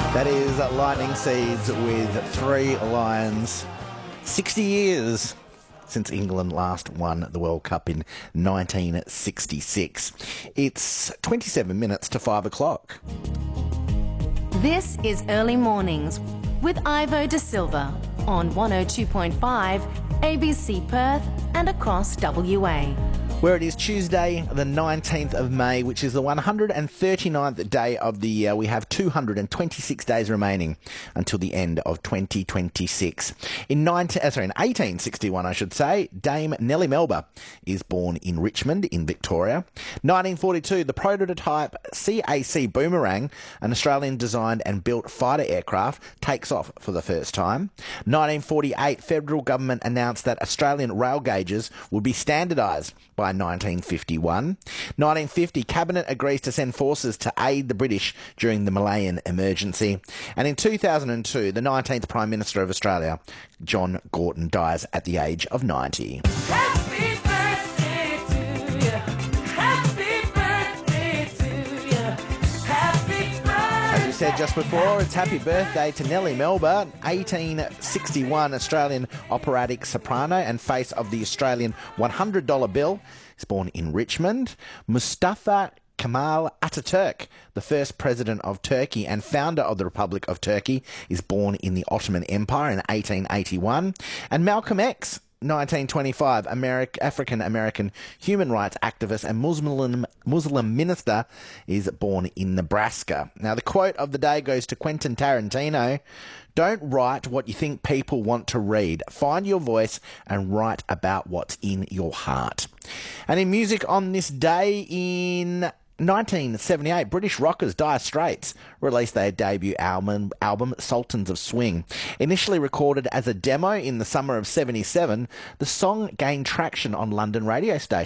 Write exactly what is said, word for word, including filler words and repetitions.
That is Lightning Seeds with Three Lions. sixty years since England last won the World Cup in nineteen sixty-six. It's twenty-seven minutes to five o'clock. This is Early Mornings with Ivo De Silva on one oh two point five A B C Perth and across W A. Where it is Tuesday, the nineteenth of May, which is the one hundred thirty-ninth day of the year. We have two hundred twenty-six days remaining until the end of twenty twenty-six. In, nineteen, uh, sorry, in eighteen sixty-one, I should say, Dame Nellie Melba is born in Richmond in Victoria. nineteen forty-two, the prototype C A C Boomerang, an Australian-designed and built fighter aircraft, takes off for the first time. nineteen forty-eight, federal government announced that Australian rail gauges would be standardised by nineteen fifty-one. nineteen fifty, Cabinet agrees to send forces to aid the British during the Malayan emergency. And in two thousand two, the nineteenth Prime Minister of Australia, John Gorton, dies at the age of ninety. Happy birthday to you. Happy birthday to you. Happy birthday. As we said just before, it's happy birthday to Nellie Melba, eighteen sixty-one Australian operatic soprano and face of the Australian one hundred dollar bill. Is born in Richmond. Mustafa Kemal Ataturk, the first president of Turkey and founder of the Republic of Turkey, is born in the Ottoman Empire in eighteen eighty-one. And Malcolm X, nineteen twenty-five, American, African-American human rights activist and Muslim, Muslim minister, is born in Nebraska. Now, the quote of the day goes to Quentin Tarantino. Don't write what you think people want to read. Find your voice and write about what's in your heart. And in music on this day in nineteen seventy-eight, British rockers Dire Straits released their debut album, album Sultans of Swing. Initially recorded as a demo in the summer of seventy-seven, the song gained traction on London radio stations.